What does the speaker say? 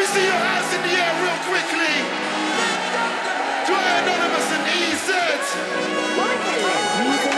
see your hands in the air real quickly. Dry Anonymous and EZ.